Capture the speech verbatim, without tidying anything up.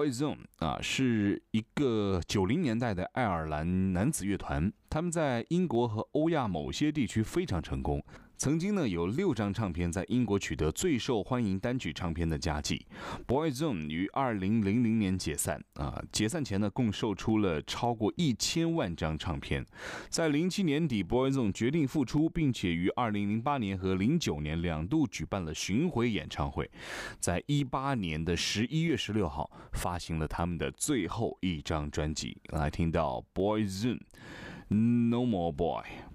Boyzone 啊，是一个九零年代的爱尔兰男子乐团，他们在英国和欧亚某些地区非常成功。曾经呢有六张唱片在英国取得最受欢迎单曲唱片的佳绩。Boyzone 于二零零零年解散啊，解散前呢共售出了超过一千万张唱片。在零七年底 ，Boyzone 决定复出，并且于二零零八年和零九年两度举办了巡回演唱会。在一八年的十一月十六号发行了他们的最后一张专辑，来听到 Boyzone No More Boy。